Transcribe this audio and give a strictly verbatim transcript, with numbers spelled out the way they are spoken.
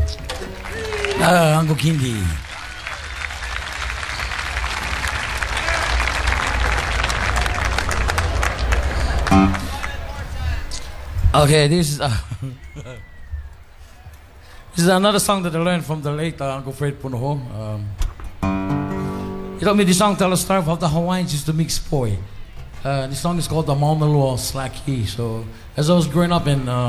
Uh, Uncle Kindy. Okay, this is uh, this is another song that I learned from the late uh, Uncle Fred Punoho. Um, he taught me this song tell a story of how the Hawaiians used to mix poi. Uh, this song is called the Mauna Loa Slack Key. So as I was growing up in uh,